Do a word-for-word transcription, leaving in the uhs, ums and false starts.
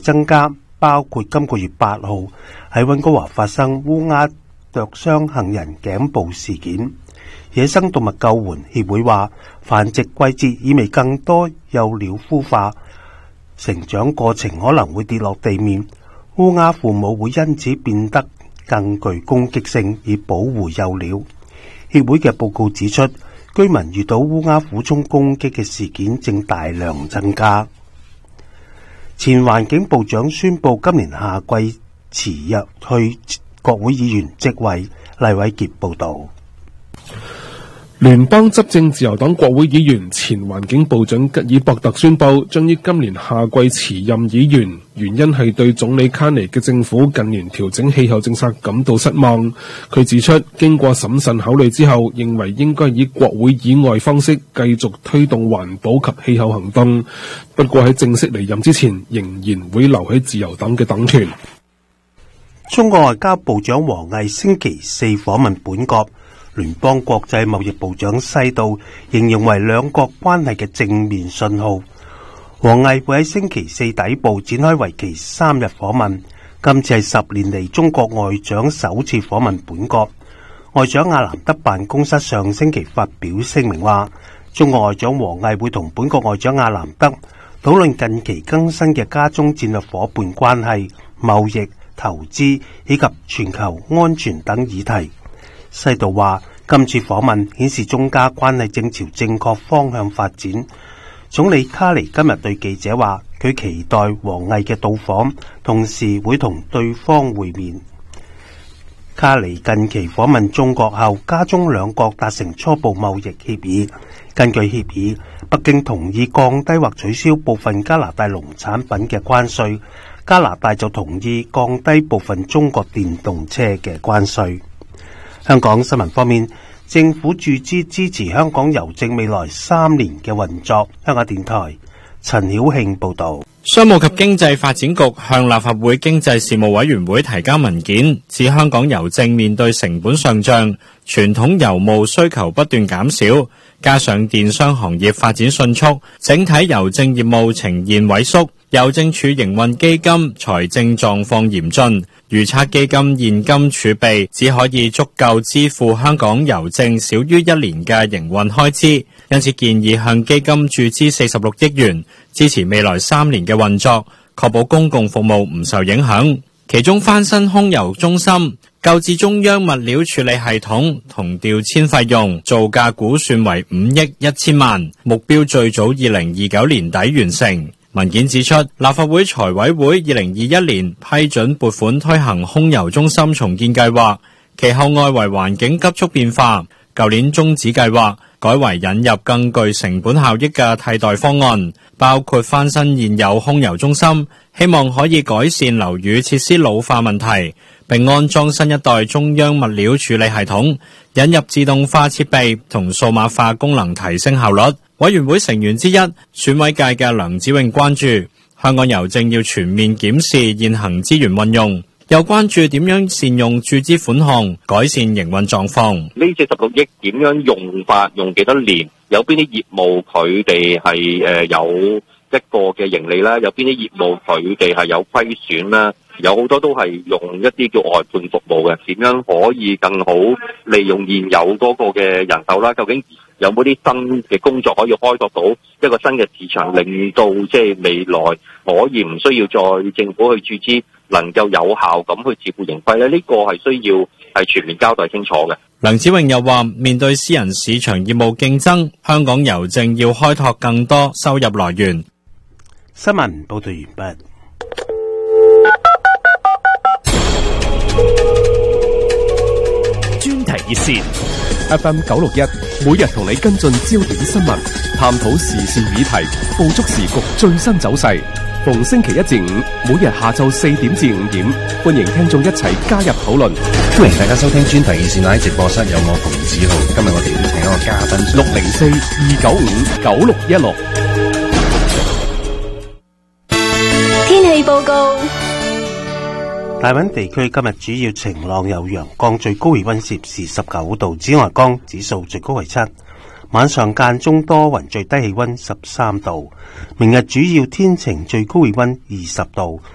增加，包括今個月八號喺溫哥華發生烏鴉啄傷行人頸部事件。野生動物救援協會話，繁殖季節意味更多幼鳥孵化，成長過程可能會跌落地面，烏鴉父母會因此變得更具攻擊性，以保護幼鳥。協會嘅報告指出，居民遇到烏鴉俯衝攻擊嘅事件正大量增加。前環境部長宣布今年夏季辭約去國會議員職位。黎偉傑報道。 聯邦執政自由黨國會議員前環境部長吉爾伯特宣布將於今年夏季辭任議員，原因係對總理卡尼嘅政府近年調整氣候政策感到失望。佢指出，經過審慎考慮之後，認為應該以國會以外方式繼續推動環保及氣候行動。不過喺正式離任之前，仍然會留喺自由黨嘅黨團。 中國外交部長王毅星期四訪問本國。聯邦國際貿易部長西道形容為兩國關係嘅正面信號。王毅會喺星期四抵埗展開為期三日訪問，今次係十年嚟中國外長首次訪問本國。外長阿南德辦公室上星期發表聲明話，中國外長王毅會同本國外長阿南德討論近期更新嘅加中戰略夥伴關係、貿易、投資以及全球安全等議題。西道話，今次訪問顯示中加關係正朝正確方向發展。總理卡尼今日對記者話，佢期待王毅嘅到訪，同時會同對方會面。卡尼近期訪問中國後，加中兩國達成初步貿易協議。根據協議，北京同意降低或取消部分加拿大農產品嘅關稅，加拿大就同意降低部分中國電動車嘅關稅。香港新聞方面，政府注資支持香港郵政未來三年嘅運作。香港電台陳曉慶報道。 商務及經濟發展局向立法會經濟事務委員會提交文件，指香港郵政面對成本上漲、傳統郵務需求不斷減少，加上電商行業發展迅速，整體郵政業務呈現萎縮。郵政署營運基金財政狀況嚴峻，預測基金現金儲備只可以足夠支付香港郵政少於一年嘅營運開支，因此建議向基金注資四十六億元，支持未來三年嘅運作，確保公共服務唔受影響。其中翻新空郵中心、購置中央物料處理系統同調遷費用造價估算為五億一千萬，目標最早二零二九年底完成。文件指出，立法會財委會二零二一年批准撥款推行空郵中心重建計劃，其後外圍環境急速變化，舊年終止計劃，改為引入更具成本效益嘅替代方案，包括翻新現有空郵中心，希望可以改善樓宇設施老化問題，並安裝新一代中央物料處理系統，引入自動化設備同數碼化功能，提升效率。委員會成員之一，選委界嘅梁子穎關注香港郵政要全面檢視現行資源運用，又關注點樣善用注資款項，改善營運狀況。 呢四十六億點樣用法，用幾多年？有邊啲業務佢哋係誒有一個嘅盈利啦？有邊啲業務佢哋係有虧損啦？有好多都係用一啲叫外判服務嘅，點樣可以更好利用現有嗰個嘅人手啦？究竟有冇啲新嘅工作可以開拓到一個新嘅市場，令到即係未來可以唔需要再政府去注資，能夠有效咁去自負盈虧咧？呢個係需要係全面交代清楚嘅。 梁子穎又話，面對私人市場業務競爭，香港郵政要開拓更多收入來源。 新聞報道完畢。 專題熱線 F M 九六一，每日同你跟進焦點新聞，探討時事議題，捕捉時局最新走勢。逢星期一至五，每日下晝四點至五點，歡迎聽眾一齊加入討論。 歡迎大家收聽專題熱線，喺直播室有我馮子浩。今日我哋邀請一個嘉賓， 六零四二九五九六一六。 天氣報告。 大溫地區今日主要晴朗有陽光，最高氣溫攝氏十九度，紫外光指數最高為七。晚上間中多雲，最低氣溫十三度。明日主要天晴，最高氣溫二十度。